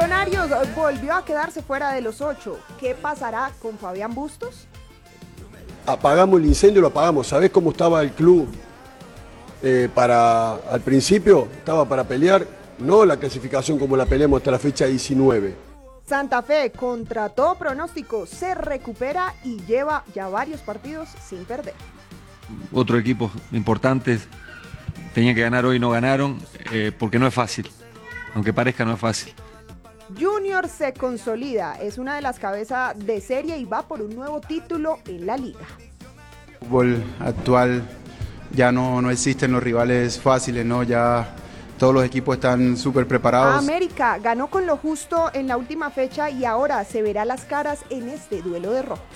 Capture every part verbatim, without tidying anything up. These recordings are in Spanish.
Millonarios volvió a quedarse fuera de los ocho. ¿Qué pasará con Fabián Bustos? Apagamos el incendio, lo apagamos. ¿Sabés cómo estaba el club? Eh, para, al principio estaba para pelear, no la clasificación como la peleamos hasta la fecha diecinueve. Santa Fe, contra todo pronóstico, se recupera y lleva ya varios partidos sin perder. Otro equipo importante, tenían que ganar hoy, no ganaron, eh, porque no es fácil, aunque parezca no es fácil. Junior se consolida, es una de las cabezas de serie y va por un nuevo título en la liga. El fútbol actual ya no, no existen los rivales fáciles, ¿no? Ya todos los equipos están súper preparados. América ganó con lo justo en la última fecha y ahora se verá las caras en este duelo de rojos.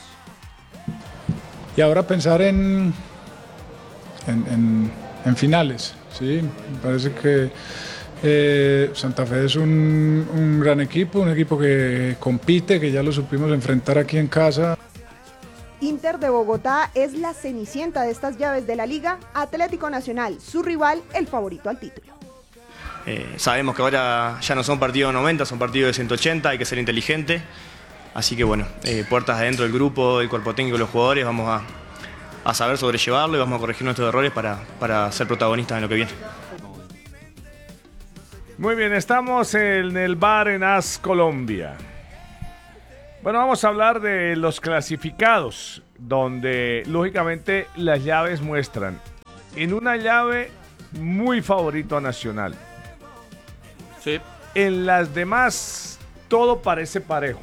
Y ahora pensar en, en, en, en finales, ¿sí? Me parece que eh, Santa Fe es un, un gran equipo, un equipo que compite, que ya lo supimos enfrentar aquí en casa. Inter de Bogotá es la cenicienta de estas llaves de la liga. Atlético Nacional, su rival, el favorito al título. Eh, sabemos que ahora ya no son partidos de noventa, son partidos de ciento ochenta, hay que ser inteligente. Así que bueno, eh, puertas adentro del grupo, el cuerpo técnico y los jugadores, vamos a, a saber sobrellevarlo y vamos a corregir nuestros errores para, para ser protagonistas en lo que viene. Muy bien, estamos en el bar en AS Colombia. Bueno, vamos a hablar de los clasificados, donde lógicamente las llaves muestran en una llave muy favorito a Nacional. Sí. En las demás todo parece parejo.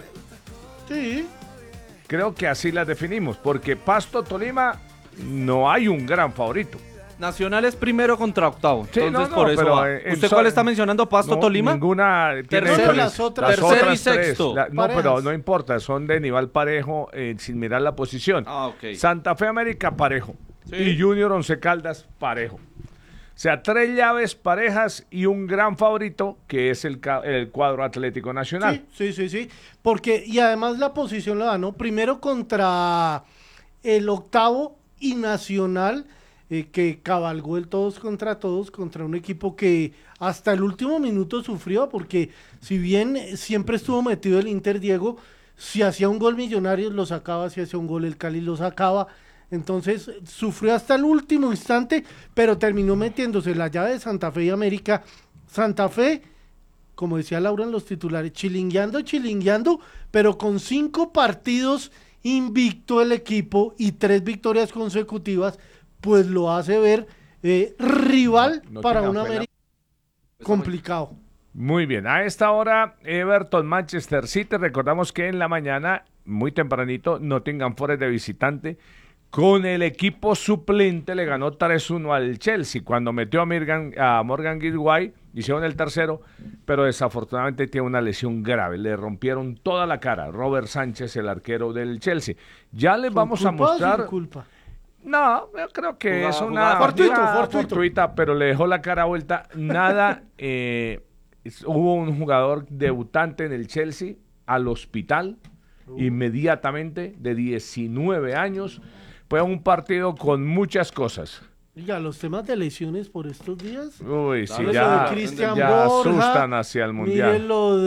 Sí. Creo que así las definimos, porque Pasto Tolima no hay un gran favorito. Nacional es primero contra octavo. Sí, entonces no, no, por eso pero, va. eh, ¿Usted so- cuál está mencionando? ¿Pasto No, Tolima? Ninguna. tiene Tercero, diferencia. las otras- Las tercero y otras tres. sexto. La- no, Parejas. pero no importa, son de nivel parejo eh, sin mirar la posición. Ah, ok. Santa Fe América parejo. Sí. Y Junior Once Caldas parejo. O sea, tres llaves parejas y un gran favorito que es el, ca- el cuadro Atlético Nacional. Sí, sí, sí, sí. Porque, y además la posición la ganó primero contra el octavo y Nacional, eh, que cabalgó el todos contra todos, contra un equipo que hasta el último minuto sufrió, porque si bien siempre estuvo metido el Inter, Diego, si hacía un gol Millonarios lo sacaba, si hacía un gol el Cali lo sacaba. Entonces sufrió hasta el último instante, pero terminó metiéndose la llave de Santa Fe y América. Santa Fe, como decía Laura en los titulares, chilingueando, chilingueando, pero con cinco partidos invicto el equipo y tres victorias consecutivas, pues lo hace ver eh, rival No- no para tenga un pena. América complicado. Muy bien, a esta hora Everton Manchester City, recordamos que en la mañana, muy tempranito, Nottingham Forest de visitante, con el equipo suplente le ganó tres uno al Chelsea, cuando metió a, Morgan, a Morgan Guilguay, hicieron el tercero, pero desafortunadamente tiene una lesión grave, le rompieron toda la cara, Robert Sánchez, el arquero del Chelsea. Ya les vamos a ¿Con culpa o mostrar... sin culpa? No, yo creo que Jugada- es una jugada fortuito, una fortuito. fortuita, pero le dejó la cara vuelta. Nada, eh, es- hubo un jugador debutante en el Chelsea al hospital inmediatamente de diecinueve años. Fue un partido con muchas cosas. Oiga, los temas de lesiones por estos días. Uy, sí, Mire ya, lo de Cristian ya Borja, asustan hacia el Mire Mundial. lo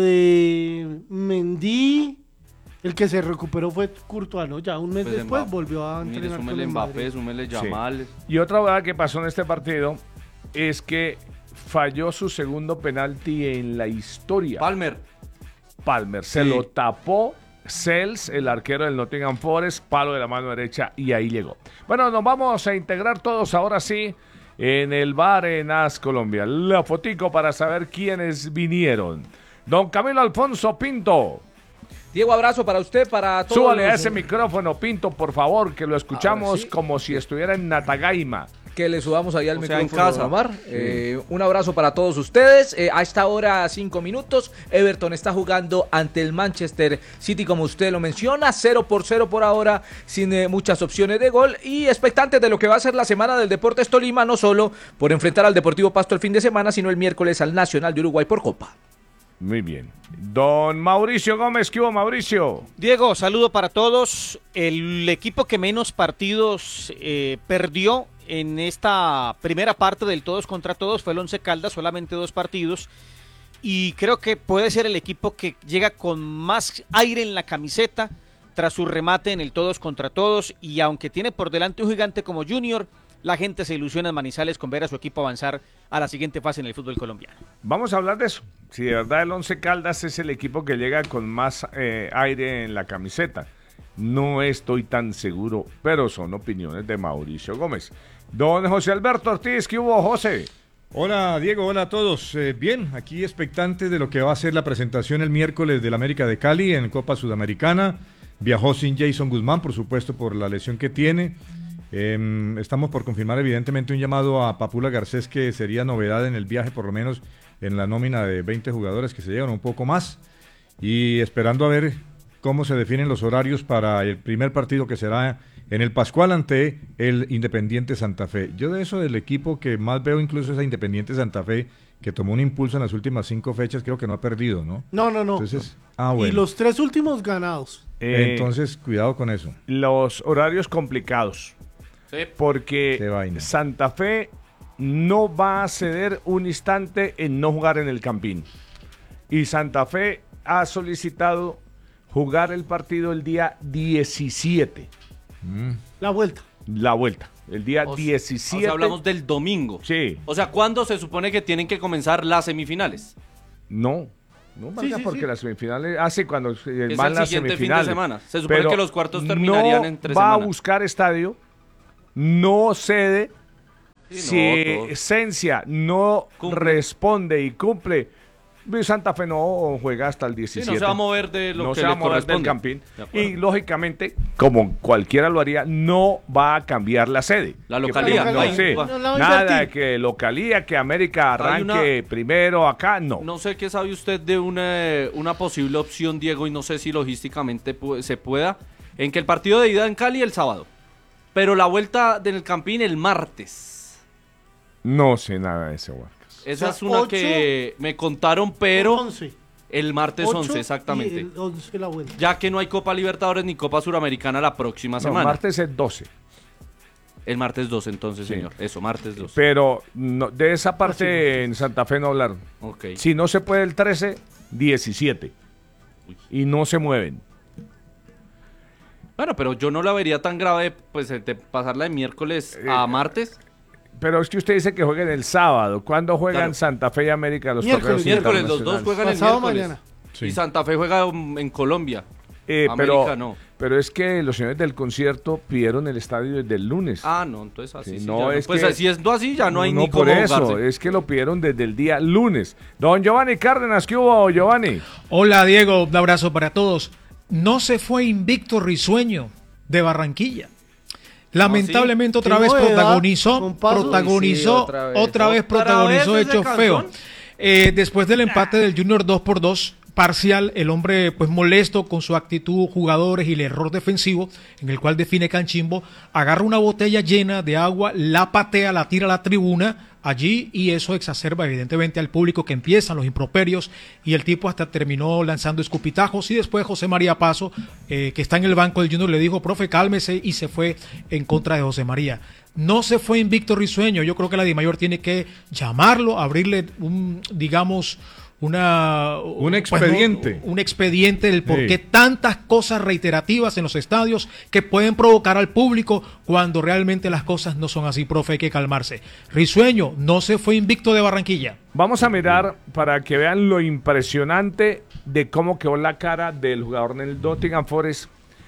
de Mendy. El que se recuperó fue Courtois, ¿no? Ya un mes Pues después Mbappé. volvió a Mire, entrenar con súmele el Mbappé, Madrid. súmele Sí. Yamal. Y otra verdad que pasó en este partido es que falló su segundo penalti en la historia. Palmer. Palmer. Se Sí. lo tapó Sells, el arquero del Nottingham Forest, palo de la mano derecha y ahí llegó. Bueno, nos vamos a integrar todos ahora sí en el bar en AS Colombia. La fotico para saber quiénes vinieron. Don Camilo Alfonso Pinto. Diego, abrazo para usted, para todos. Súbale a los- ese micrófono, Pinto, por favor, que lo escuchamos Ahora sí. como si estuviera en Natagaima. Que le subamos ahí al O sea, en micrófono, casa. Omar. Eh, un abrazo para todos ustedes. Eh, a esta hora, cinco minutos, Everton está jugando ante el Manchester City, como usted lo menciona, cero por cero por ahora, sin eh, muchas opciones de gol, y expectantes de lo que va a ser la semana del Deportes Tolima, no solo por enfrentar al Deportivo Pasto el fin de semana, sino el miércoles al Nacional de Uruguay por Copa. Muy bien. Don Mauricio Gómez, ¿qué hubo, Mauricio? Diego, saludo para todos. El equipo que menos partidos eh, perdió en esta primera parte del todos contra todos fue el Once Caldas, solamente dos partidos. y creo que puede ser el equipo que llega con más aire en la camiseta tras su remate en el todos contra todos, y aunque tiene por delante un gigante como Junior, la gente se ilusiona en Manizales con ver a su equipo avanzar a la siguiente fase en el fútbol colombiano. Vamos a hablar de eso. Si de verdad el Once Caldas es el equipo que llega con más eh, aire en la camiseta. No estoy tan seguro, pero son opiniones de Mauricio Gómez. Don José Alberto Ortiz, ¿qué hubo, José? Hola Diego, hola a todos. Eh, bien, aquí expectantes de lo que va a ser la presentación el miércoles del América de Cali en Copa Sudamericana. Viajó sin Jason Guzmán, por supuesto, por la lesión que tiene. Eh, estamos por confirmar evidentemente un llamado a Papula Garcés, que sería novedad en el viaje, por lo menos en la nómina de veinte jugadores que se llegan, un poco más, y esperando a ver cómo se definen los horarios para el primer partido, que será en el Pascual ante el Independiente Santa Fe. Yo de eso del equipo que más veo incluso es a Independiente Santa Fe, que tomó un impulso en las últimas cinco fechas, creo que no ha perdido, ¿no? No, no, no. Entonces, ah, bueno. Y los tres últimos ganados. Eh, Entonces, cuidado con eso. Los horarios complicados. Sí. Porque Santa Fe no va a ceder un instante en no jugar en el Campín. Y Santa Fe ha solicitado jugar el partido el día diecisiete. Mm. La vuelta. La vuelta. El día O, diecisiete. o sea, hablamos del domingo. Sí. O sea, ¿cuándo se supone que tienen que comenzar las semifinales? No. No, Sí, Marga, sí, porque sí. las semifinales, hace cuando eh, Es van el las siguiente fin de semifinales. semana. Se supone Pero que los cuartos terminarían no en tres va semanas. a buscar estadio, no cede. Sí, si no, todo. Esencia no responde y cumple, Santa Fe no juega hasta el diecisiete. Sí, no se va a mover de lo no que se va le a mover del corresponde. Campín. De acuerdo. Y lógicamente, como cualquiera lo haría, no va a cambiar la sede. La Que- localía, no, ahí sí. va. No la va a Nada invertir. de que localía, que América Hay una- arranque primero acá, no. No sé qué sabe usted de una, una posible opción, Diego, y no sé si logísticamente pu- se pueda, en que el partido de ida en Cali el sábado, pero la vuelta del Campín el martes. No sé nada de ese Warcas. Esa O sea, es una ocho, que me contaron, pero once. el martes Ocho once, y exactamente. el once la vuelta. Ya que no hay Copa Libertadores ni Copa Suramericana la próxima No, semana. martes es doce. El martes doce, entonces, Sí. señor. Eso, martes doce. Pero no, de esa parte en Santa Fe no hablaron. Ok. Si no se puede el trece, diecisiete. Y no se mueven. Bueno, pero yo no la vería tan grave, pues, de pasarla de miércoles a martes. Pero es que usted dice que jueguen el sábado. ¿Cuándo juegan Claro. Santa Fe y América los Miércoles, torneos Miércoles, los dos internacionales? juegan el Pasado miércoles. mañana. Sí. Y Santa Fe juega um, en Colombia. Eh, América pero, no. pero es que los señores del concierto pidieron el estadio desde el lunes. Ah, no, entonces así Sí, sí, no, ya no. es Pues que- si es no así, ya no hay ni por cómo eso, jugarse. es que lo pidieron desde el día lunes. Don Giovanni Cárdenas, ¿qué hubo, Giovanni? Hola Diego, un abrazo para todos. No se fue invicto Risueño de Barranquilla. Lamentablemente sí. otra Qué vez novedad, protagonizó, con paso. protagonizó, Sí, sí, otra vez. otra vez ¿Otra protagonizó vez ese hecho feo. canzón? Eh, después del empate del Junior dos por dos parcial, el hombre pues molesto con su actitud, jugadores y el error defensivo en el cual define Canchimbo, agarra una botella llena de agua, la patea, la tira a la tribuna allí y eso exacerba evidentemente al público, que empiezan los improperios y el tipo hasta terminó lanzando escupitajos y después José María Paso, eh, que está en el banco del Junior, le dijo, profe, cálmese, y se fue en contra de José María. No se fue invicto Risueño, yo creo que la Dimayor tiene que llamarlo, abrirle un, digamos, una Un pues, expediente. no, un expediente del por Sí. qué tantas cosas reiterativas en los estadios que pueden provocar al público cuando realmente las cosas no son así, profe, hay que calmarse. Risueño no se fue invicto de Barranquilla. Vamos a mirar para que vean lo impresionante de cómo quedó la cara del jugador del Nottingham Forest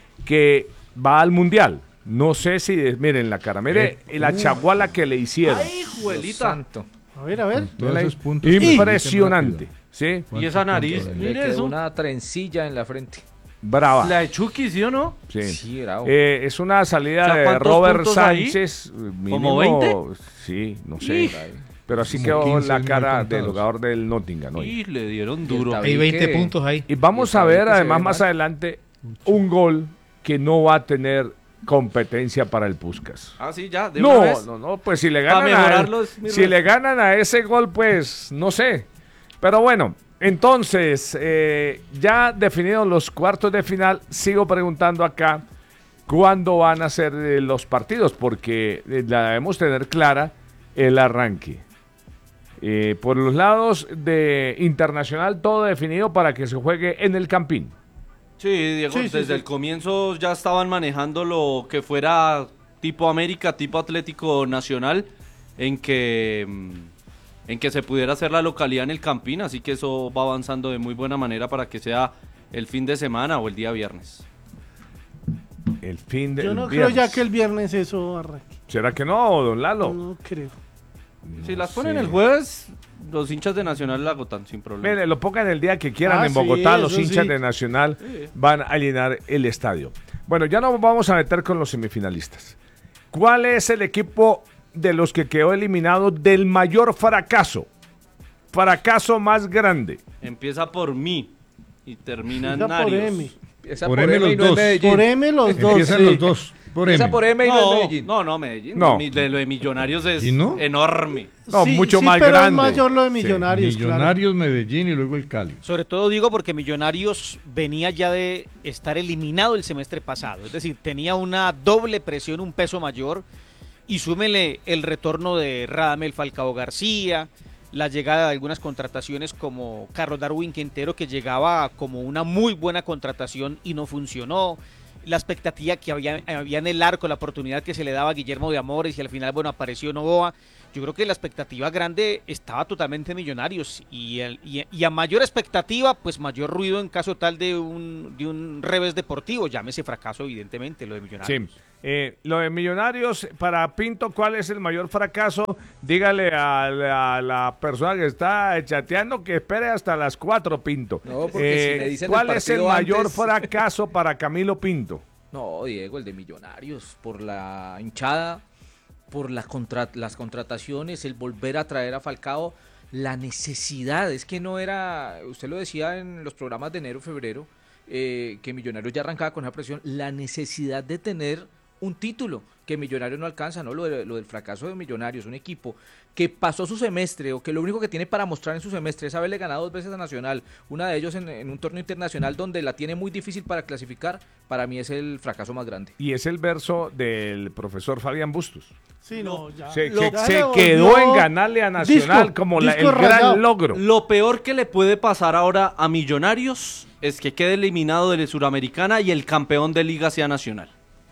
que va al Mundial. No sé si, miren la cara, mire la chaguala que le hicieron. ¡Ay, juelita! A ver, a ver. Todos esos puntos. Impresionante. ¿Sí? Y esa nariz, Le mire quedó eso. una trencilla en la frente. Brava. La de Chucky, ¿sí o no? Sí. Sí, bravo. Eh, es una salida O sea, de ¿cuántos Robert puntos ahí? Sánchez. ¿Como veinte? Sí, no sé. Ij. Pero así Como quedó quince la muy cara contados. del jugador del Nottingham. ¿no? Y le dieron Y el duro. David Hay veinte que- puntos ahí. Y vamos Y a está ver bien que se además ve más mal. adelante un gol que no va a tener competencia para el Puskás. Ah, sí, ya, de No, una vez. no, no, pues si le Para ganan a, mejorarlo es mi si res- le ganan a ese gol, pues no sé. Pero bueno, entonces eh, ya definidos los cuartos de final, sigo preguntando acá cuándo van a ser eh, los partidos, porque eh, la debemos tener clara el arranque. Eh, por los lados de Internacional, todo definido para que se juegue en el Campín. Sí, Diego, Sí, sí, desde sí. el comienzo ya estaban manejando lo que fuera tipo América, tipo Atlético Nacional, en que, mm, en que se pudiera hacer la localidad en el Campín, así que eso va avanzando de muy buena manera para que sea el fin de semana o el día viernes. El fin de Yo no el creo viernes. ya que el viernes eso arranque. ¿Será que no, don Lalo? No creo. Si las ponen sé. el jueves, los hinchas de Nacional la agotan sin problema. Mire, lo pongan el día que quieran Ah, en Bogotá, sí, los eso hinchas sí. de Nacional Sí. van a llenar el estadio. Bueno, ya nos vamos a meter con los semifinalistas. ¿Cuál es el equipo de los que quedó eliminado del mayor fracaso? Fracaso más grande. Empieza por mí y termina en Empieza por Narios. M. Esa Por por M M y los no es dos. Medellín. Por M los dos. Empiezan sí. los dos. Por Esa M. por M y no es No, Medellín. no, no, Medellín. No. Mi- de lo de Millonarios es ¿Y no? enorme. No, Sí, mucho sí, más pero grande. es mayor lo de Sí. Millonarios, claro. Millonarios, Medellín y luego el Cali. Sobre todo digo porque Millonarios venía ya de estar eliminado el semestre pasado, es decir, tenía una doble presión, un peso mayor, y súmele el retorno de Radamel Falcao García, la llegada de algunas contrataciones como Carlos Darwin Quintero, que llegaba como una muy buena contratación y no funcionó, la expectativa que había, había en el arco, la oportunidad que se le daba a Guillermo de Amores y al final, bueno, apareció Novoa. Yo creo que la expectativa grande estaba totalmente en Millonarios y, el- y, y a mayor expectativa, pues mayor ruido en caso tal de un, de un revés deportivo, llámese fracaso evidentemente lo de Millonarios. Sí. Eh, lo de Millonarios, para Pinto, ¿cuál es el mayor fracaso? Dígale a la, a la persona que está chateando que espere hasta las cuatro, Pinto. No, porque Eh, si me dicen el ¿Cuál es el partido mayor antes- fracaso para Camilo Pinto? No, Diego, el de Millonarios, por la hinchada, por la contra- las contrataciones, el volver a traer a Falcao, la necesidad, es que no era, usted lo decía en los programas de enero, febrero, eh, que Millonarios ya arrancaba con esa presión, la necesidad de tener un título que Millonarios no alcanza, ¿no? Lo, de- lo del fracaso de Millonarios, un equipo que pasó su semestre o que lo único que tiene para mostrar en su semestre es haberle ganado dos veces a Nacional, una de ellos en, en un torneo internacional donde la tiene muy difícil para clasificar, para mí es el fracaso más grande. Y es el verso del profesor Fabián Bustos. Sí, no, ya. Se, Lo- que ya se le quedó volvió en ganarle a Nacional disco, como la- el disco rayado. gran logro. Lo peor que le puede pasar ahora a Millonarios es que quede eliminado de la Suramericana y el campeón de Liga sea Nacional.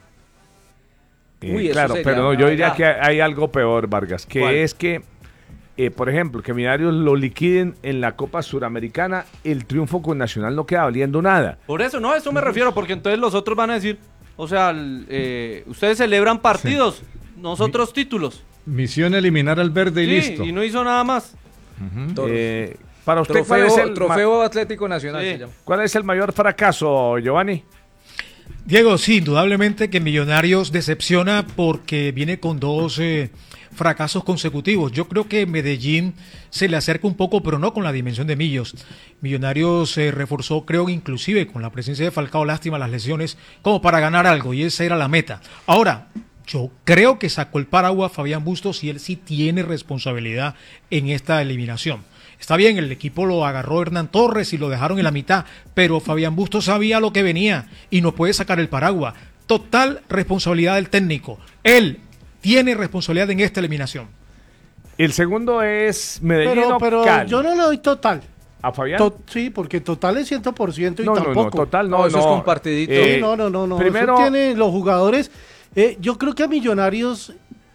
Eh, Uy, eso claro, sería pero no, una yo diría vaina. que hay algo peor, Vargas, que ¿Cuál? es que, eh, por ejemplo, que Millonarios lo liquiden en la Copa Suramericana, el triunfo con Nacional no queda valiendo nada. Por eso, no, a eso me refiero, porque entonces los otros van a decir, o sea, el, eh, ustedes celebran partidos, nosotros títulos. Misión eliminar al verde y Sí, listo. y no hizo nada más. Toro. Eh, para usted, ¿cuál Trofeo, es, el ma- trofeo Atlético Nacional Sí. se llama. ¿cuál es el mayor fracaso, Giovanni? Diego, sí, indudablemente que Millonarios decepciona porque viene con dos eh, fracasos consecutivos. Yo creo que Medellín se le acerca un poco, pero no con la dimensión de Millos. Millonarios se reforzó, creo, inclusive con la presencia de Falcao, lástima las lesiones, como para ganar algo, y esa era la meta. Ahora, yo creo que sacó el paraguas Fabián Bustos y él sí tiene responsabilidad en esta eliminación. Está bien, el equipo lo agarró Hernán Torres y lo dejaron en la mitad, pero Fabián Bustos sabía lo que venía y no puede sacar el paraguas. Total responsabilidad del técnico. Él tiene responsabilidad en esta eliminación. El segundo es Medellín Pero, o pero Cali. yo no le doy total. ¿A Fabián? To- sí, porque total es cien por ciento y no, no, tampoco. no, total no, No, eso es no. compartidito. Eh, Sí, no, no, no, no. Primero, Eso tiene los jugadores. Eh, yo creo que Millonarios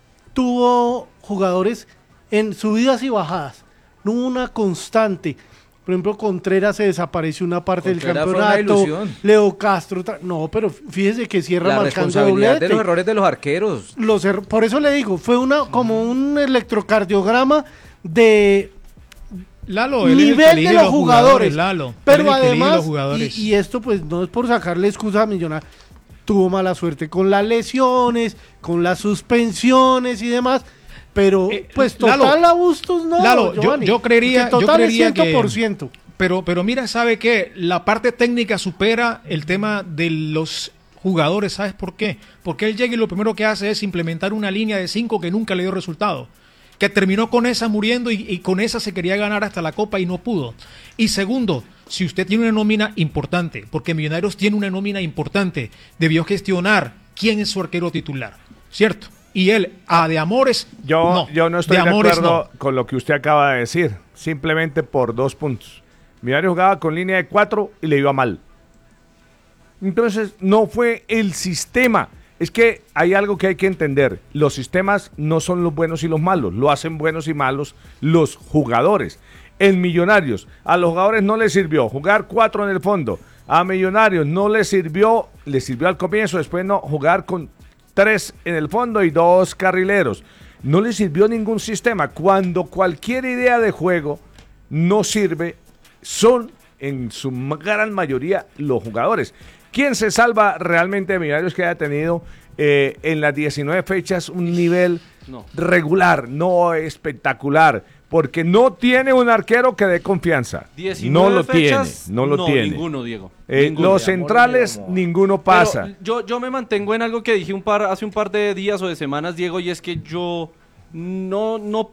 tuvo jugadores en subidas y bajadas. No hubo una constante. Por ejemplo, Contreras se desapareció una parte Contreras del fue una campeonato. ilusión. Leo Castro. ta- No, pero fíjese que cierra La marcando responsabilidad doblete. de los errores de los arqueros. Los er- por eso le digo, fue una como un electrocardiograma de Lalo, él es el que nivel elige de los jugadores. Lalo. Él Pero es el que elige además, los jugadores. y, y esto pues no es por sacarle excusa a Millonarios, tuvo mala suerte con las lesiones, con las suspensiones y demás, pero Eh, pues Lalo, total a Bustos no. Lalo, yo, Giovanni, yo creería, porque yo total es creería cien por que, ciento. pero, pero mira, sabe que la parte técnica supera el tema de los jugadores, ¿sabes por qué? Porque él llega y lo primero que hace es implementar una línea de cinco que nunca le dio resultado, que terminó con esa muriendo y, y con esa se quería ganar hasta la Copa y no pudo. Y segundo, si usted tiene una nómina importante, porque Millonarios tiene una nómina importante, debió gestionar quién es su arquero titular, ¿cierto? Y él, a de amores, Yo no. yo no estoy de de, amores acuerdo no. con lo que usted acaba de decir, simplemente por dos puntos. Millonarios jugaba con línea de cuatro y le iba mal. Entonces, no fue el sistema. Es que hay algo que hay que entender. Los sistemas no son los buenos y los malos. Lo hacen buenos y malos los jugadores. En Millonarios, a los jugadores no les sirvió jugar cuatro en el fondo. A Millonarios no les sirvió, les sirvió al comienzo, después no, jugar con tres en el fondo y dos carrileros. No les sirvió ningún sistema. Cuando cualquier idea de juego no sirve, son en su gran mayoría los jugadores. ¿Quién se salva realmente de Millonarios que haya tenido eh, en las diecinueve fechas un nivel No. regular, no espectacular? Porque no tiene un arquero que dé confianza. diecinueve No lo fechas, tiene, no lo no, tiene. ninguno, Diego. Eh, Ninguno. los centrales, ninguno pasa. Pero yo, yo me mantengo en algo que dije un par, hace un par de días o de semanas, Diego, y es que yo no, no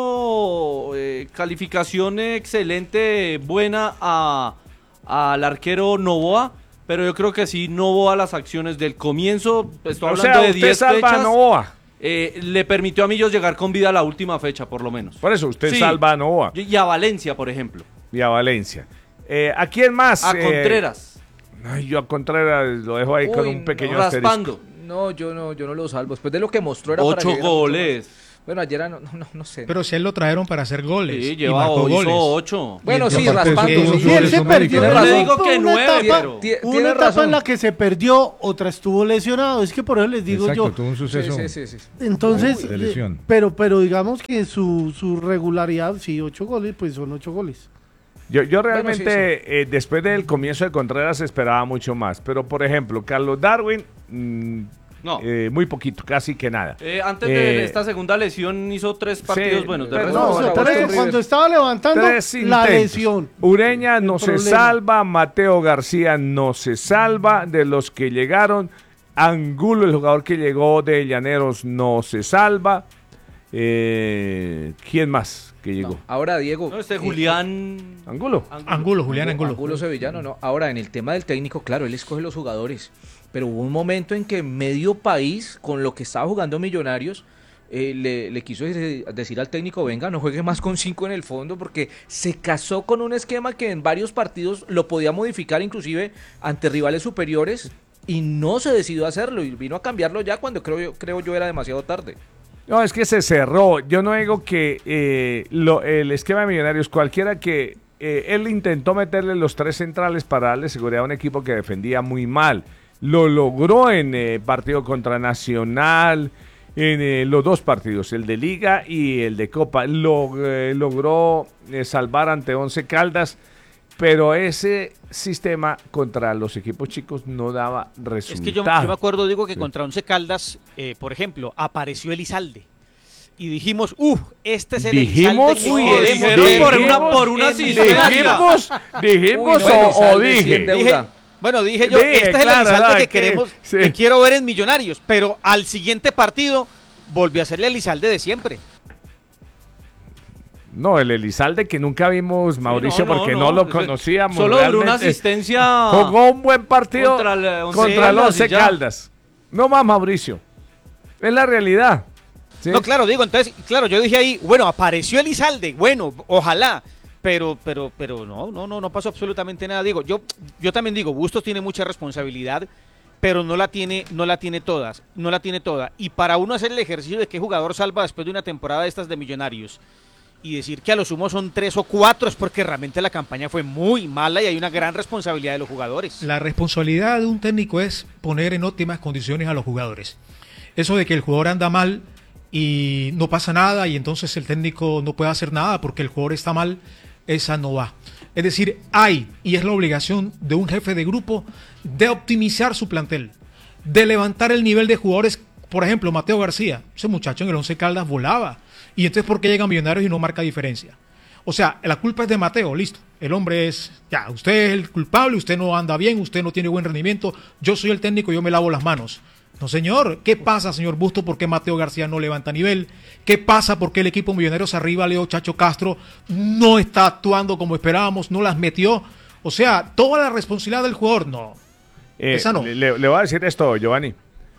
paso eh, calificación excelente, buena a, al arquero Novoa, pero yo creo que sí, Novoa las acciones del comienzo, estoy O hablando sea, de usted diez salva a fechas, Novoa. eh, le permitió a Millos llegar con vida a la última fecha, por lo menos. Por eso, usted Sí. salva a Novoa. Y a Valencia, por ejemplo. Y a Valencia. Eh, ¿A quién más? A Eh, Contreras. Ay, yo a Contreras lo dejo ahí con Uy, un pequeño no. asterisco. No, yo no, yo no lo salvo. Después de lo que mostró era Ocho para que hubiera mucho goles. más. Bueno, ayer era, no, no, no sé. Pero si él lo trajeron para hacer goles. Sí, y lleva marcó o- hizo goles. ocho. Bueno, Y sí, aparte raspando. tuvo sí. sus Y él goles se son perdió. americanos. Yo le digo que Hubo una nueve, etapa, pero- Tie- hubo tiene una etapa razón. en la que se perdió, otra estuvo lesionado. Es que por eso les digo Exacto, yo. tuvo un suceso. Sí, sí, sí, sí. Entonces, de lesión. eh, pero, pero digamos que su, su regularidad, sí, ocho goles, pues son ocho goles. Yo, yo Bueno, realmente, sí, eh, después del comienzo de Contreras, esperaba mucho más. Pero, por ejemplo, Carlos Darwin, mm, No. eh, muy poquito, casi que nada. Eh, antes de Eh, esta segunda lesión hizo tres partidos sí, buenos. De pero resto, no, No, o o sea, sea, tres- por eso, cuando estaba levantando Tres la intentos. lesión. Ureña no El se problema. salva, Mateo García no se salva, de los que llegaron, Angulo, el jugador que llegó de Llaneros, no se salva. Eh, ¿Quién más que llegó? No, ahora, Diego. No, este eh, Julián. Angulo. Angulo, Julián Angulo. Angulo sevillano, no. Ahora, en el tema del técnico, claro, él escoge los jugadores. Pero hubo un momento en que medio país, con lo que estaba jugando Millonarios, eh, le, le quiso decir, decir al técnico, venga, no juegue más con cinco en el fondo, porque se casó con un esquema que en varios partidos lo podía modificar, inclusive ante rivales superiores, y no se decidió hacerlo, y vino a cambiarlo ya cuando creo yo, creo yo era demasiado tarde. No, es que se cerró. Yo no digo que eh, lo- el esquema de Millonarios, cualquiera que eh, él intentó meterle los tres centrales para darle seguridad a un equipo que defendía muy mal. Lo logró en eh, partido contra Nacional, en eh, los dos partidos, el de Liga y el de Copa. Lo, eh, logró eh, salvar ante Once Caldas, pero ese sistema contra los equipos chicos no daba resultado. Es que yo, yo me acuerdo, digo, que contra Once Caldas, eh, por ejemplo, apareció Elizalde. Y dijimos, uff, este es el Dijimos, Elizalde que uy, queremos dijeron ver por una- en- por una en asistencia. Dijimos, dijimos Uy, no, o, o Elizalde sí dije. en deuda. Dije, bueno, dije yo, Dije, este es el claro, Elizalde no, que que- queremos, sí. que quiero ver en Millonarios. Pero al siguiente partido volvió a ser el Elizalde de siempre. No, el Elizalde que nunca vimos, Mauricio, no, no, porque no, no, lo ese- conocíamos. solo duró una realmente. asistencia Jugó un buen partido contra el Once contra el Caldas Once y ya. Caldas. No más, Mauricio. Es la realidad. ¿sí? No, claro, digo, entonces, claro, yo dije ahí, bueno, apareció Elizalde, bueno, ojalá. Pero, pero, pero no, no, no, no pasó absolutamente nada. Digo, yo, yo también digo, Bustos tiene mucha responsabilidad, pero no la tiene, no la tiene todas, no la tiene toda. Y para uno hacer el ejercicio de qué jugador salva después de una temporada de estas de Millonarios y decir que a lo sumo son tres o cuatro es porque realmente la campaña fue muy mala y hay una gran responsabilidad de los jugadores. La responsabilidad de un técnico es poner en óptimas condiciones a los jugadores. Eso de que el jugador anda mal y no pasa nada y entonces el técnico no puede hacer nada porque el jugador está mal, esa no va. Es decir, hay, y es la obligación de un jefe de grupo, de optimizar su plantel, de levantar el nivel de jugadores. Por ejemplo, Mateo García, ese muchacho en el Once Caldas volaba. Y entonces, ¿por qué llegan Millonarios y no marca diferencia? O sea, la culpa es de Mateo, listo. El hombre es, ya, usted es el culpable, usted no anda bien, usted no tiene buen rendimiento, yo soy el técnico, yo me lavo las manos. No, señor, ¿qué pasa, señor Busto? ¿Por qué Mateo García no levanta nivel? ¿Qué pasa? ¿Por qué el equipo Millonarios arriba, Leo Chacho Castro, no está actuando como esperábamos, no las metió? O sea, toda la responsabilidad del jugador, no. Eh, esa no. Le, le voy a decir esto, Giovanni.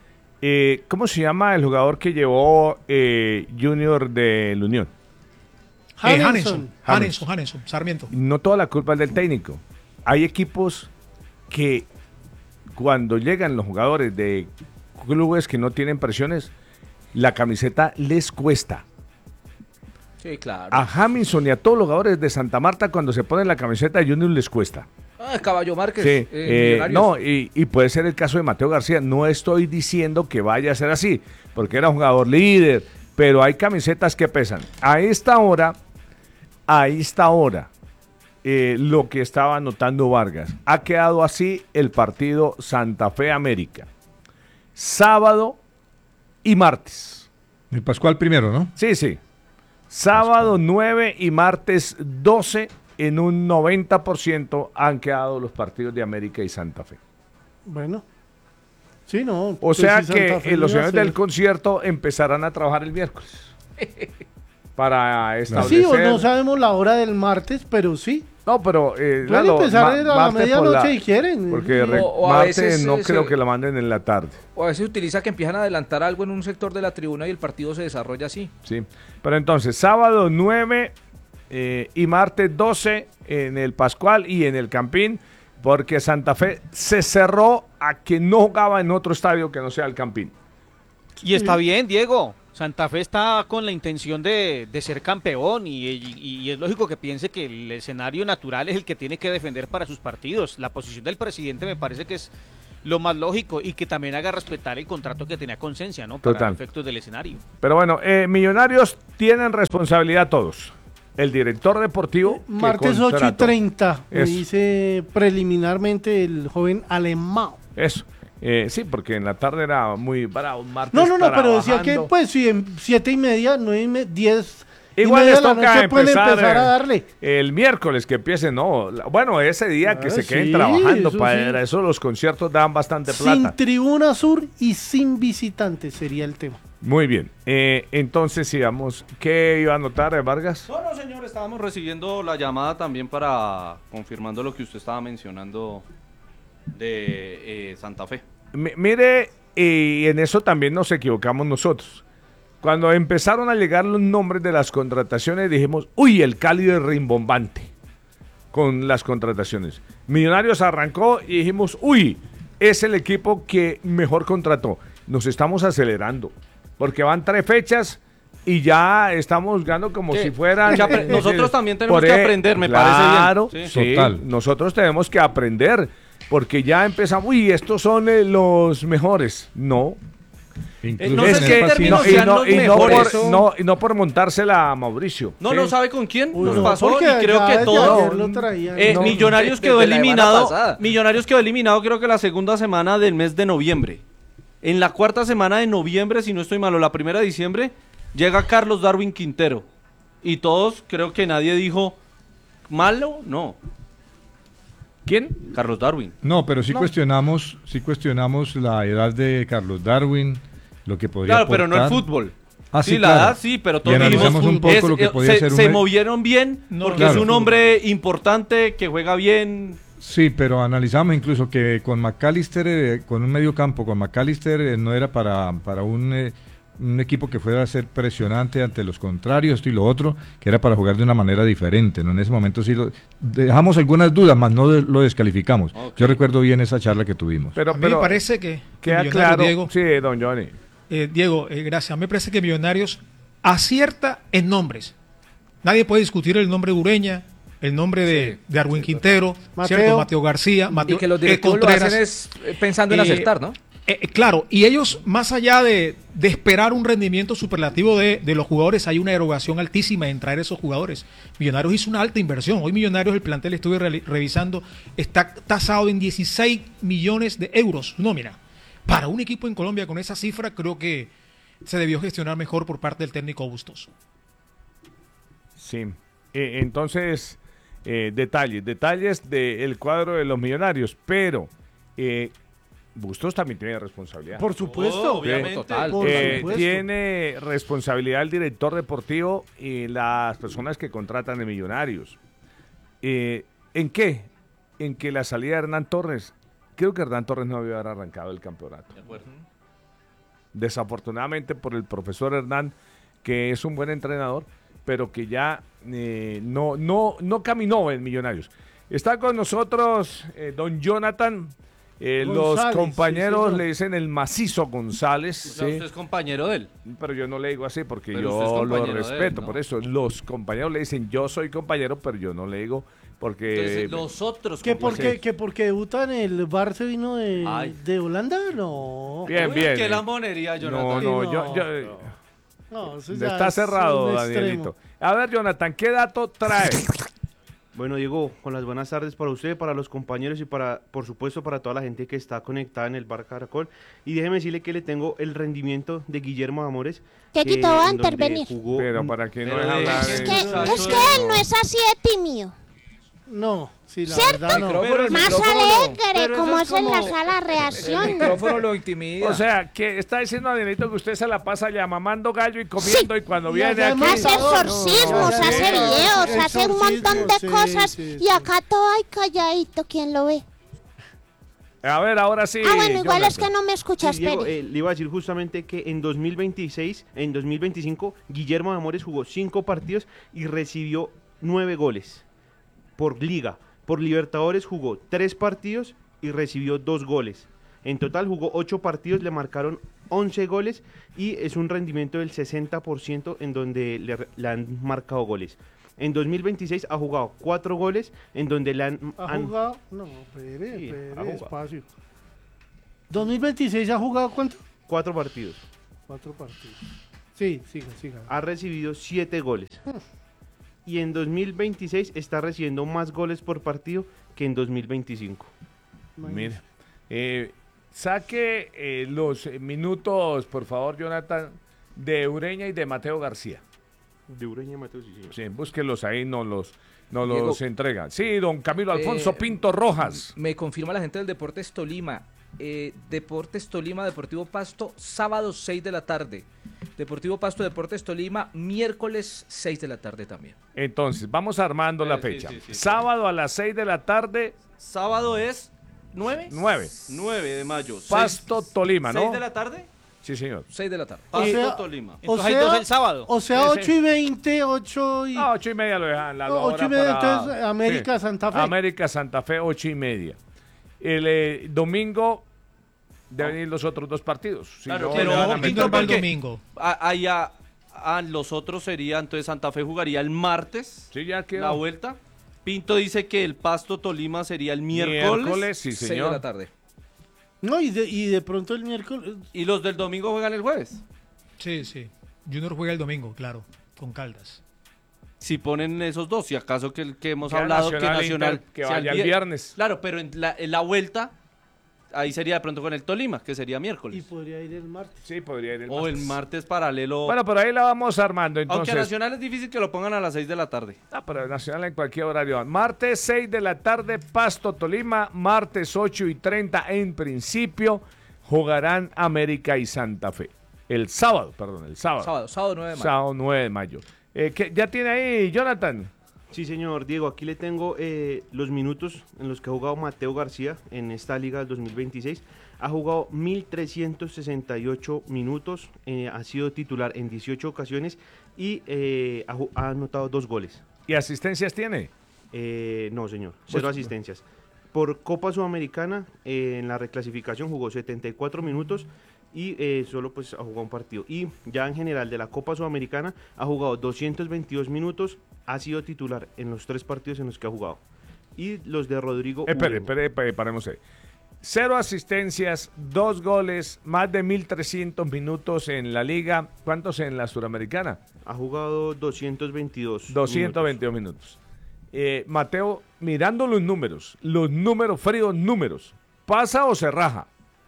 Eh, ¿Cómo se llama el jugador que llevó eh, Junior de la Unión? Eh, Hanenson, Hanenson, Hanenson, Sarmiento. No toda la culpa es del técnico. Hay equipos que cuando llegan los jugadores de clubes que no tienen presiones, la camiseta les cuesta. Sí, claro. A Hamilton y a todos los jugadores de Santa Marta cuando se ponen la camiseta de Junior les cuesta. Ah, Caballo Márquez. Sí, eh, eh, Millonarios. no, y, y puede ser el caso de Mateo García. No estoy diciendo que vaya a ser así, porque era un jugador líder, pero hay camisetas que pesan. A esta hora, a esta hora, eh, lo que estaba anotando Vargas, ha quedado así el partido Santa Fe América. Sábado y martes. El Pascual primero, ¿no? Sí, sí. Sábado nueve y martes doce. En un noventa por ciento han quedado los partidos de América y Santa Fe. Bueno. Sí, no. O pues sea si que Santa Fe eh, los iba a señores ser- del concierto empezarán a trabajar el miércoles. Para Sí, establecer... o no sabemos la hora del martes, pero sí. No, pero... Eh, Pueden Lalo, empezar ma- a la martes por medianoche la- si quieren. Porque O- re- o a martes veces, no eh, creo se- que la manden en la tarde. O a veces utiliza que empiezan a adelantar algo en un sector de la tribuna y el partido se desarrolla así. Sí. Pero entonces, sábado nueve eh, y martes doce en el Pascual y en el Campín, porque Santa Fe se cerró a que no jugaba en otro estadio que no sea el Campín. Y está bien, Diego. Santa Fe está con la intención de, de ser campeón y, y- y es lógico que piense que el escenario natural es el que tiene que defender para sus partidos. La posición del presidente me parece que es lo más lógico y que también haga respetar el contrato que tenía con Cencia, ¿no? Para Total. efectos del escenario. Pero bueno, eh, Millonarios tienen responsabilidad todos. El director deportivo. que Martes ocho y contrató. treinta, me Eso. dice preliminarmente el joven alemán. Eso. Eh, sí, porque en la tarde era muy bravo. un martes No, no, no, pero decía que trabajando. pues si en siete y media, nueve y me- diez y Igual media les de la toca noche pueden empezar, empezar a eh, darle. el miércoles que empiecen, no. la- Bueno, ese día que Ah, se queden sí, trabajando. eso Para sí. eso los conciertos dan bastante Sin plata. tribuna sur y sin visitantes sería el tema. Muy bien. Eh, entonces, sigamos. ¿Qué iba a anotar, eh, Vargas? No, no, señor, estábamos recibiendo la llamada también para confirmando lo que usted estaba mencionando de eh, Santa Fe. Mi- mire, y en eso también nos equivocamos nosotros. Cuando empezaron a llegar los nombres de las contrataciones, dijimos, uy, el Cali es rimbombante con las contrataciones. Millonarios arrancó y dijimos, uy, es el equipo que mejor contrató. Nos estamos acelerando, porque van tres fechas y ya estamos jugando como Que- si fueran... que apre- nosotros también tenemos Por que e- aprender, me parece bien. Claro, Sí. sí, Total. nosotros tenemos que aprender, porque ya empezamos, uy, estos son eh, los mejores. No. Incluso no sé Es si que, en términos no, y sean no, los y no por, mejores. no, y no por montársela a Mauricio. No, ¿sí? no sabe con quién Uy, nos no, pasó porque y creo ya que desde todo. ayer lo traían. Eh, No, Millonarios de- quedó desde la semana eliminado. pasada. Millonarios quedó eliminado creo que la segunda semana del mes de noviembre. En la cuarta semana de noviembre, si no estoy malo, la primera de diciembre, llega Carlos Darwin Quintero. Y todos, creo que nadie dijo malo, no. ¿Quién? Carlos Darwin. No, pero sí No. cuestionamos, sí cuestionamos la edad de Carlos Darwin, lo que podría Claro, pero no el aportar. fútbol. Ah, sí, sí, la claro. edad sí, pero Y todos analizamos dijimos un poco es- lo que eh, podía se, ser un se me- movieron bien No, porque claro. es un hombre importante que juega bien. Sí, pero analizamos incluso que con McAllister, eh, con un medio campo, con McAllister eh, no era para, para un, eh, un equipo que fuera a ser presionante ante los contrarios, esto y lo otro, que era para jugar de una manera diferente, ¿no? En ese momento sí lo, dejamos algunas dudas, más no de- lo descalificamos. Ok. Yo recuerdo bien esa charla que tuvimos. Pero, A mí pero me parece que, que queda Millonarios, claro. Diego, Sí, don Johnny. eh, Diego, eh, gracias. A mí me parece que Millonarios acierta en nombres. Nadie puede discutir el nombre de Ureña, el nombre de, de Arwin Quintero, Mateo. ¿cierto? Mateo García, Mateo Y que los eh, directivos lo Contreras. hacen es eh, pensando en Eh, acertar, ¿no? Eh, eh, claro, y ellos, más allá de, de esperar un rendimiento superlativo de, de los jugadores, hay una erogación altísima en traer esos jugadores. Millonarios hizo una alta inversión. Hoy Millonarios, el plantel, estuve re- revisando, está tasado en dieciséis millones de euros su nómina. Para un equipo en Colombia con esa cifra, creo que se debió gestionar mejor por parte del técnico Bustos. Sí. Eh, entonces, eh, detalles, detalles del cuadro de los Millonarios, pero eh, Bustos también tiene responsabilidad. Por supuesto. Oh, obviamente. Total. Por Eh, supuesto. tiene responsabilidad el director deportivo y las personas que contratan de Millonarios. Eh, ¿En qué? En que la salida de Hernán Torres, creo que Hernán Torres no había arrancado el campeonato. desafortunadamente por el profesor Hernán, que es un buen entrenador, pero que ya eh, no, no, no caminó en Millonarios. Está con nosotros eh, don Jonathan. Eh, los González, compañeros sí, le dicen el macizo González. O sea, ¿sí? usted es compañero de él. Pero yo no le digo así porque Pero usted es yo lo compañero de él, respeto. ¿no? Por eso los compañeros le dicen yo soy compañero, pero yo no le digo porque... Entonces, los otros ¿Que porque, compañeros. que porque debuta en el Barça vino de, Ay. de Holanda? No. Bien, Uy, bien. qué eh. lambonería, Jonathan. No, no, No, yo... yo No, eso ya está es cerrado, un Danielito. extremo. A ver, Jonathan, ¿qué dato trae? Bueno, Diego, con las buenas tardes para usted, para los compañeros y para, por supuesto, para toda la gente que está conectada en el Bar Caracol. Y déjeme decirle que le tengo el rendimiento de Guillermo Amores. Que que Quito va a en donde intervenir. jugó- Pero para que no Pero es de- hablar... es Es de- que, Muchacho, es que él no es así de tímido. No, sí, la ¿Cierto? verdad no. Micrófono, el Más micrófono lo- alegre, pero como eso es es en la como- sala el reacción. micrófono lo intimida. O sea, que está diciendo Danielito que usted se la pasa ya mamando gallo y comiendo y cuando Y viene allá aquí... en Hace exorcismos, no, hace sí, videos, hace un montón de sí, cosas sí, y sí. acá todo hay calladito, ¿quién lo ve? A ver, ahora sí. Ah, bueno, igual es Jonathan. que no me escuchas, Sí, Diego, Pérez. eh, le iba a decir justamente que en dos mil veintiséis, en dos mil veinticinco, Guillermo Amores jugó cinco partidos y recibió nueve goles por liga. Por Libertadores jugó tres partidos y recibió dos goles. En total jugó ocho partidos, le marcaron once goles y es un rendimiento del sesenta por ciento en donde le, re- le han marcado goles. En dos mil veintiséis ha jugado cuatro goles en donde le han... ¿Ha han- jugado? No, Pérez, Sí, Pérez, ha jugado. despacio. ¿dos mil veintiséis ha jugado cuánto? cuatro partidos. Cuatro partidos. Sí, siga, siga. Ha recibido siete goles. Y en dos mil veintiséis está recibiendo más goles por partido que en dos mil veinticinco. Mira, eh, saque eh, los eh, minutos, por favor, Jonathan, de Ureña y de Mateo García. De Ureña Mateo, sí, señor. Sí, búsquelos ahí, no los, no Diego. los entregan. Sí, don Camilo Alfonso Eh, Pinto Rojas. Me confirma la gente del Deportes Tolima. Eh, Deportes Tolima, Deportivo Pasto, sábado seis de la tarde. Deportivo Pasto, Deportes Tolima, miércoles seis de la tarde también. Entonces, vamos armando la sí, fecha. sí, sí, sí. Sábado a las seis de la tarde, Sábado es nueve. nueve. nueve de mayo. Pasto, Tolima, ¿no? ¿seis de la tarde? Sí, señor. seis de la tarde. Pasto, O sea- Tolima. O Entonces hay dos sea, el sábado. o sea, Sí, sí. ocho y veinte, ocho y... A ocho y media lo dejan. La No, hora ocho y media, para- entonces, América, Santa Fe. América Santa Fe, ocho y media. El eh, domingo deben ir los otros dos partidos. Si Claro, no, pero le van a ojo, meter- Pinto, va el porque domingo. a- allá a los otros sería, entonces Santa Fe jugaría el martes, Sí, ya quedó. la vuelta. Pinto dice que el Pasto Tolima sería el miércoles. Miércoles, sí, seis de señor. la tarde. No, y de, y de pronto el miércoles... Y los del domingo juegan el jueves. Sí, sí. Junior juega el domingo, claro, con Caldas. Si ponen esos dos, si acaso que el que hemos Queda hablado Nacional que Nacional Inter, que sea vaya el vier- viernes. Claro, pero en la, en la vuelta ahí sería de pronto con el Tolima, que sería Y miércoles. podría ir el martes. Sí, podría ir el O el martes. martes paralelo. Bueno, por ahí la vamos armando. Entonces, Aunque Nacional es difícil que lo pongan a las seis de la tarde. Ah, pero Nacional en cualquier horario. Martes seis de la tarde, Pasto Tolima. Martes ocho y treinta en principio jugarán América y Santa Fe. El sábado, perdón, el sábado. Sábado, sábado nueve de mayo. Sábado nueve de mayo. Eh, ¿qué- ¿Ya tiene ahí, Jonathan? Sí, señor Diego, aquí le tengo eh, los minutos en los que ha jugado Mateo García en esta liga del dos mil veintiséis. Ha jugado mil trescientos sesenta y ocho minutos, eh, ha sido titular en dieciocho ocasiones y eh, ha, ju- ha anotado dos goles. ¿Y asistencias tiene? Eh, no, señor, cero Pues- asistencias. Por Copa Sudamericana, eh, en la reclasificación jugó setenta y cuatro minutos y eh, solo pues ha jugado un partido. Y ya en general de la Copa Sudamericana ha jugado doscientos veintidós minutos, ha sido titular en los tres partidos en los que ha jugado. Y los de Rodrigo Espere, Urego. espere, espere, paremos ahí. Cero asistencias, dos goles, más de mil trescientos minutos en la liga. ¿Cuántos en la Suramericana? Ha jugado doscientos veintidós. doscientos veintidós minutos. Eh, Mateo, mirando los números, los números fríos, números, ¿pasa o se raja?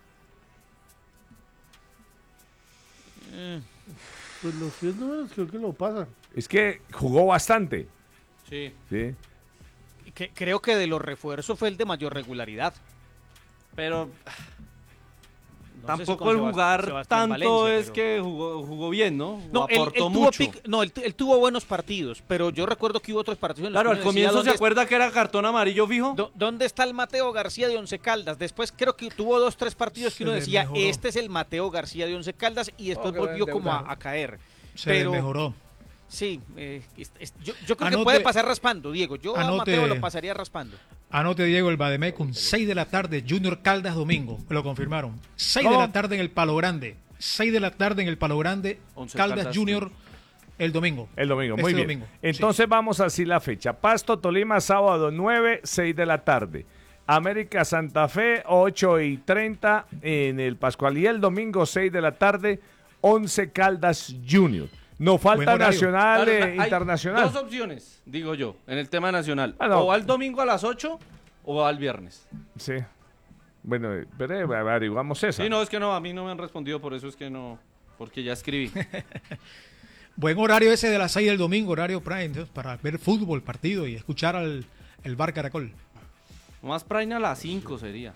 Pues los diez números creo que lo pasan. Es que jugó bastante. Sí. ¿Sí? Que- creo que de los refuerzos fue el de mayor regularidad. Pero Tampoco el jugar Sebastián tanto Valencia, es que jugó, jugó bien, ¿no? No, él, él aportó tuvo mucho. pic- no él, él tuvo buenos partidos, pero yo recuerdo que hubo otros partidos en los Claro, que al uno decía, comienzo se ¿dónde acuerda que era cartón amarillo fijo. Do- ¿Dónde está el Mateo García de Once Caldas? Después creo que tuvo dos, tres partidos que Se uno le decía, mejoró. este es el Mateo García de Once Caldas, y después Oh, que volvió lo como a, endeudaron. a caer. Se le Pero, mejoró. Sí, eh, es- es- yo, yo creo que Anote- puede pasar raspando, Diego. Yo a anote- Mateo lo pasaría raspando. Anote, Diego, el Bademecum, seis de la tarde, Junior Caldas domingo, lo confirmaron. seis de ¿Cómo? la tarde en el Palo Grande. seis de la tarde en el Palo Grande, Once Caldas, Caldas, Junior el domingo. El domingo, Este muy bien. domingo, Entonces vamos así la fecha. Pasto, Tolima, sábado nueve, seis de la tarde. América, Santa Fe, ocho y treinta en el Pascual. Y el domingo, seis de la tarde, once Caldas Junior. Nos falta nacional Claro, e hay internacional. Dos opciones, digo yo, en el tema nacional. Ah, no. O al domingo a las ocho o al viernes. Sí. Bueno, eh, pero eh, averiguamos esa. Sí, no, es que no, a mí no me han respondido, por eso es que no, porque ya escribí. Buen horario ese de las seis del domingo, horario prime, entonces, para ver fútbol, partido y escuchar al el Bar Caracol. Más prime a las cinco sería.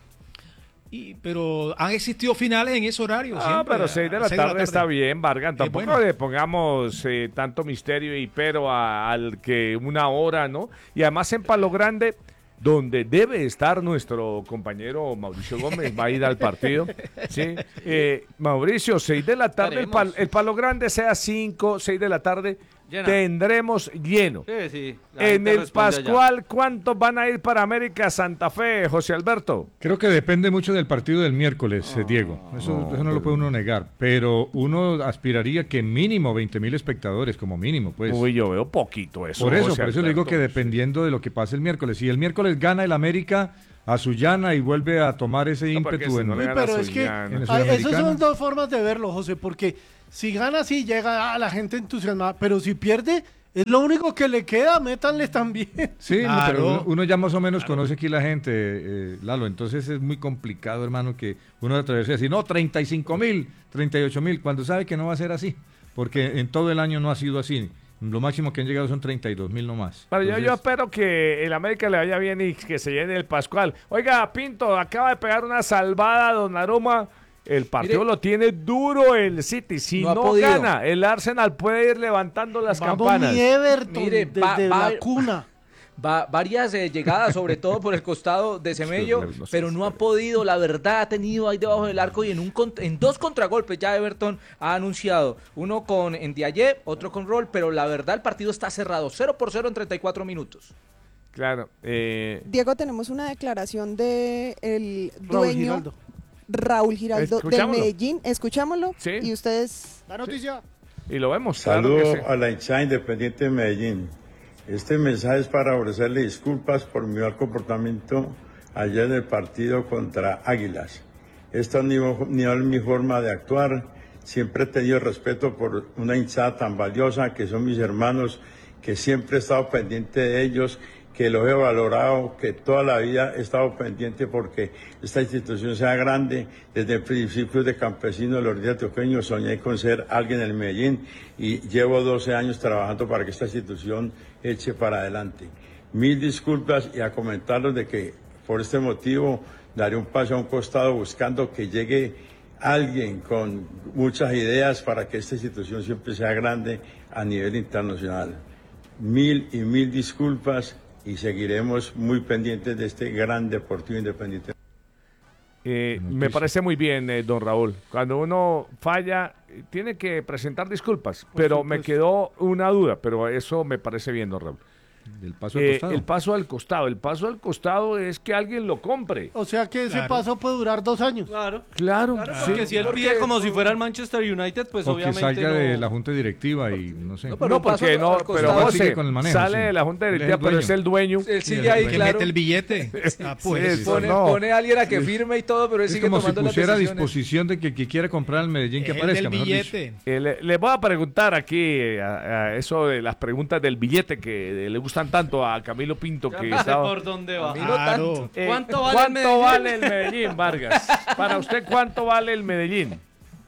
Y, pero han existido finales en ese horario. Ah, siempre, pero a seis de la seis tarde está bien, Vargas. Tampoco bueno. le pongamos eh, tanto misterio y pero a- al que una hora, ¿no? Y además en Palo Grande, donde debe estar nuestro compañero Mauricio Gómez, va a ir al partido. ¿Sí? Eh, Mauricio, seis de la tarde, el, pal- el Palo Grande sea cinco, seis de la tarde, Llena. tendremos lleno. Sí, sí. la En gente el responde allá. Pascual, ¿cuántos van a ir para América Santa Fe, José Alberto? Creo que depende mucho del partido del miércoles, eh, Diego. Eso, eso no lo puede uno negar. Pero uno aspiraría que mínimo veinte mil espectadores, como mínimo, pues. Uy, yo veo poquito eso. Por eso, José por eso le digo Alberto. que dependiendo de lo que pase el miércoles. Si el miércoles gana el América a Sullana y vuelve a tomar ese No, porque ímpetu si en, no le Uy, gana pero es que Sullana. en el ah, esas Sudamericano. son dos formas de verlo, José, porque si gana sí llega a la gente entusiasmada, pero si pierde es lo único que le queda, métanle también. Sí, no, Claro. pero uno, uno ya más o menos conoce aquí la gente, eh, Lalo, entonces es muy complicado, hermano, que uno atreverse a decir, no, treinta y cinco mil, treinta y ocho mil, cuando sabe que no va a ser así, porque en todo el año no ha sido así. Lo máximo que han llegado son treinta y dos mil nomás. Pero yo, yo Entonces, espero que el América le vaya bien y que se llene el Pascual. Oiga, Pinto, acaba de pegar una salvada a Donnarumma. El partido Mire, lo tiene duro el City. Si no no, ha podido. gana, el Arsenal puede ir levantando las Vamos campanas. mi Everton Mire, desde va- va- la cuna. Va- varias eh, llegadas, sobre todo por el costado de Semello, no sé, pero no ha podido, la verdad, ha tenido ahí debajo del arco y en un cont- en dos contragolpes ya Everton ha anunciado, uno con Ndiaye, otro con Roll, pero la verdad el partido está cerrado, cero por cero en treinta y cuatro minutos. Claro. Eh, Diego, tenemos una declaración de el Raúl dueño Giraldo. Raúl Giraldo del Escuchámoslo. Medellín. Escuchámoslo. Sí. Y ustedes. La noticia. y lo vemos. claro Saludo que sí. a la hinchada independiente de Medellín. Este mensaje es para ofrecerle disculpas por mi mal comportamiento ayer en el partido contra Águilas. Esta no es mi forma de actuar. Siempre he tenido respeto por una hinchada tan valiosa que son mis hermanos, que siempre he estado pendiente de ellos, que los he valorado, que toda la vida he estado pendiente porque esta institución sea grande. Desde el principio de campesino de los días antioqueños soñé con ser alguien en el Medellín y llevo doce años trabajando para que esta institución eche para adelante. Mil disculpas y a comentarles de que por este motivo daré un paso a un costado buscando que llegue alguien con muchas ideas para que esta institución siempre sea grande a nivel internacional. Mil y mil disculpas y seguiremos muy pendientes de este gran Deportivo Independiente. Eh, me parece muy bien, eh, don Raúl. Cuando uno falla, eh, tiene que presentar disculpas. pero me quedó una duda, pero eso me parece bien, don Raúl. El paso al Eh, costado. el paso al costado. El paso al costado es que alguien lo compre. O sea que ese Claro. paso puede durar dos años. Claro. Claro, Claro, sí. porque si él Porque- pide como si fuera el Manchester United, pues o que obviamente salga no... de la junta directiva y no sé. No, pero No, un paso porque al- no, al pero costado. Igual José sigue con el manejo, sale sí. de la junta Él es directiva, el pero dueño. es el dueño. Él sigue El ahí, que claro. mete el billete. Ah, pues. Sí, Pone, no. pone a alguien a que firme y todo, pero él Es sigue como si tomando las pusiera a decisiones. disposición de que, que quiera comprar al Medellín que El aparezca. del mejor dicho. billete. Eh, le, le voy a preguntar aquí eh, a, a eso de las preguntas del billete que eh, le gustan tanto a Camilo Pinto. Ya que sé estaba, por dónde va. A mí no Claro. tanto. Eh, ¿Cuánto vale el ¿cuánto Medellín? vale el Medellín, Vargas? Para usted, ¿cuánto vale el Medellín?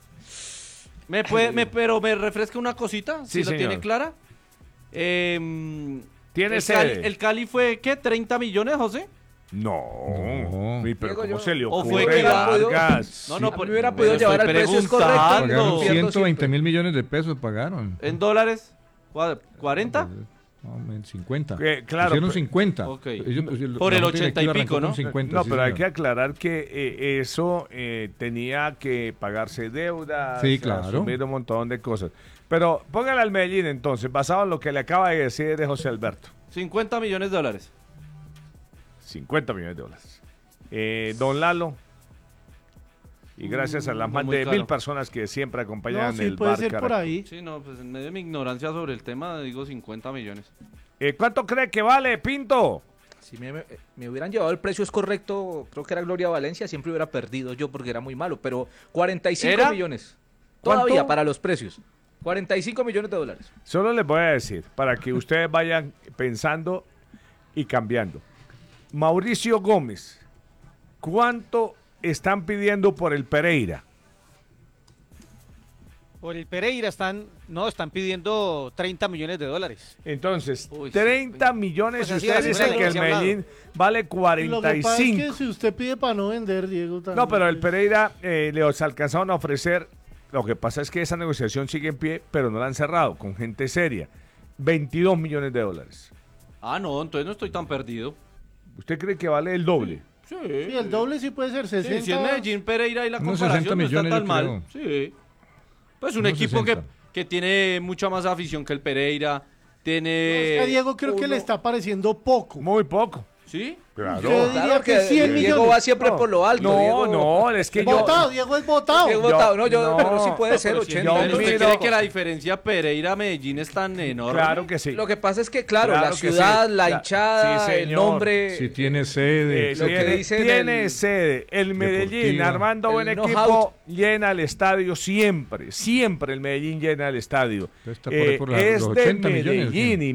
¿Me puede, me, pero me refresca una cosita, Sí, si la señor. tiene clara. Eh, Tiene el sede. Cali, el Cali fue, ¿qué? ¿treinta millones, José? No, mi, pero Diego, ¿cómo yo- se le o ocurre, fue que iba- Vargas? No, no, A mí por- me hubiera pero podido llevar estoy al precio es preguntando. correcto. Pagaron pierdo ciento veinte siempre. mil millones de pesos, pagaron. ¿En dólares? ¿Cua- ¿cuarenta? No, en cincuenta. Que, claro, Pusieron pe- cincuenta. Ok. Ellos- ellos- Por la el junta ochenta y directiva pico, arrancó ¿no? con cincuenta, No, sí, pero hay señor. que aclarar que eh, eso eh, tenía que pagarse deudas, Sí, claro. asumir un montón de cosas. Pero póngale al Medellín entonces, basado en lo que le acaba de decir de José Alberto. cincuenta millones de dólares. cincuenta millones de dólares. Eh, don Lalo, y gracias a las Mm, más muy de caro. mil personas que siempre acompañan No, sí, el puede bar ser por Caracol. ahí. Sí, no, pues en medio de mi ignorancia sobre el tema, digo cincuenta millones. Eh, ¿Cuánto cree que vale, Pinto? Si me, me- me hubieran llevado el precio es correcto, creo que era Gloria Valencia, siempre hubiera perdido yo porque era muy malo, pero cuarenta y cinco ¿Era? millones. ¿Cuánto? Todavía para los precios. cuarenta y cinco millones de dólares. Solo les voy a decir, para que ustedes vayan pensando y cambiando. Mauricio Gómez, ¿cuánto están pidiendo por el Pereira? Por el Pereira están, no, están pidiendo treinta millones de dólares. Entonces, Uy, treinta millones, Pues así ustedes la dicen cifra que el que se ha hablado. Medellín vale Lo cuarenta que y pasa es cinco. que si usted pide para no vender, Diego, también. No, pero el Pereira eh, les alcanzaron a ofrecer, lo que pasa es que esa negociación sigue en pie, pero no la han cerrado, con gente seria. veintidós millones de dólares. Ah, no, entonces no estoy tan perdido. ¿Usted cree que vale el doble? Sí. Sí, el doble sí puede ser Sí, sesenta. si es Medellín, Pereira y la Unos comparación sesenta no está millones, tan yo mal. creo. Sí. Pues un Unos equipo que, sesenta. que tiene mucha más afición que el Pereira. Tiene. Es que a Diego creo que le está pareciendo poco. Muy poco. ¿Sí? Claro. Yo diría Claro que que cien Diego millones. va siempre No, por lo alto. no, Diego- no, es que yo... Votado, Diego es votado. Diego votado, no, yo, no, pero sí puede ser Pero si ochenta. entonces ¿Usted miro- cree que la diferencia Pereira-Medellín es tan enorme? Claro que sí. Lo que pasa es que, claro, Claro la que ciudad, sí. la Ya- hinchada, sí, el señor. nombre. Si tiene sede. Eh, Lo que tiene dicen tiene el- sede. El Medellín, Deportiva. armando El buen know-how. equipo, llena el estadio siempre. Siempre el Medellín llena el estadio. Está por ahí por la- es los de ochenta millones, Medellín sí. y